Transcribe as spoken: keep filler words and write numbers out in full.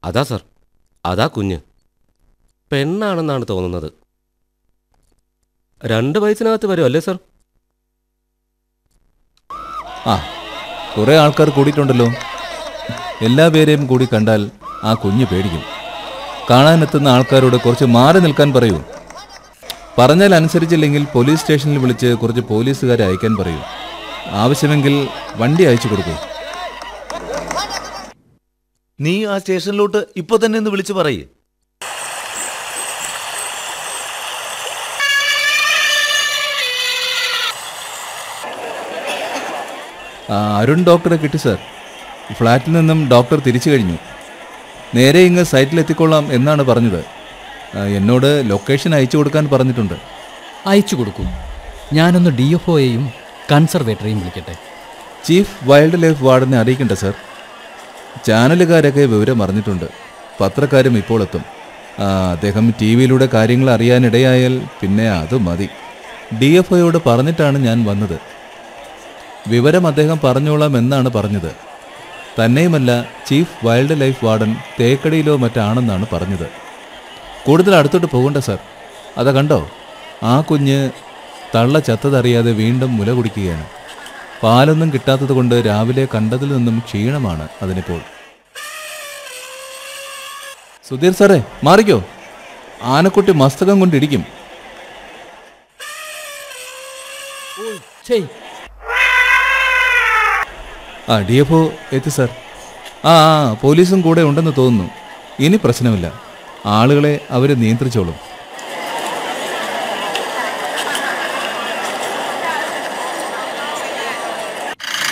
അതാ സർ, അതാ കുഞ്ഞ്. പെണ്ണാണെന്നാണ് തോന്നുന്നത്. രണ്ട് വയസ്സിനകത്ത് വരും അല്ലേ സർ? ആ, കുറേ ആൾക്കാർ കൂടിയിട്ടുണ്ടല്ലോ. എല്ലാ പേരെയും കൂടി കണ്ടാൽ ആ കുഞ്ഞ് പേടിക്കും. കാണാനെത്തുന്ന ആൾക്കാരോട് കുറച്ച് മാറി നിൽക്കാൻ പറയൂ. പറഞ്ഞാൽ അനുസരിച്ചില്ലെങ്കിൽ പോലീസ് സ്റ്റേഷനിൽ വിളിച്ച് കുറച്ച് പോലീസുകാരെ അയക്കാൻ പറയൂ. ആവശ്യമെങ്കിൽ വണ്ടി അയച്ചു കൊടുക്കൂ. നീ ആ സ്റ്റേഷനിലോട്ട് ഇപ്പൊ തന്നെ ഒന്ന് വിളിച്ചു പറയേ. അരുൺ ഡോക്ടറെ കിട്ടി സാർ. ഫ്ലാറ്റിൽ നിന്നും ഡോക്ടർ തിരിച്ചു കഴിഞ്ഞു. നേരെ ഇങ്ങ് സൈറ്റിലെത്തിക്കൊള്ളാം എന്നാണ് പറഞ്ഞത്. എന്നോട് ലൊക്കേഷൻ അയച്ചു കൊടുക്കാൻ പറഞ്ഞിട്ടുണ്ട്. അയച്ചു കൊടുക്കും. ഞാനൊന്ന് ഡി എഫ് ഒയെയും കൺസർവേറ്ററെയും വിളിക്കട്ടെ. Chief wild life വാർഡനെ അറിയിക്കണ്ടേ sir? ചാനലുകാരൊക്കെ വിവരം അറിഞ്ഞിട്ടുണ്ട്. പത്രക്കാരും ഇപ്പോൾ എത്തും. അദ്ദേഹം ടി വിയിലൂടെ കാര്യങ്ങൾ അറിയാനിടയായാൽ പിന്നെ അത് മതി. ഡി എഫ് ഒയോട് പറഞ്ഞിട്ടാണ് ഞാൻ വന്നത്. വിവരം അദ്ദേഹം പറഞ്ഞോളാം എന്നാണ് പറഞ്ഞത്. തന്നെയുമല്ല, ചീഫ് വൈൽഡ് ലൈഫ് വാർഡൻ തേക്കടിയിലോ മറ്റാണെന്നാണ് പറഞ്ഞത്. കൂടുതൽ അടുത്തോട്ട് പോകണ്ട സാർ. അതാ കണ്ടോ, ആ കുഞ്ഞ് തള്ള ചത്തതറിയാതെ വീണ്ടും മുല കുടിക്കുകയാണ്. പാലൊന്നും കിട്ടാത്തത് കൊണ്ട് രാവിലെ കണ്ടതിൽ നിന്നും ക്ഷീണമാണ് അതിനിപ്പോൾ. സുധീർ സാറേ, മാറിക്കോ. ആനക്കുട്ടി മസ്തകം കൊണ്ടിരിക്കും. ആ ഡി എഫ് ഒ എത്തി സാർ. ആ ആ പോലീസും കൂടെ ഉണ്ടെന്ന് തോന്നുന്നു. ഇനി പ്രശ്നമില്ല. ആളുകളെ അവർ നിയന്ത്രിച്ചോളും.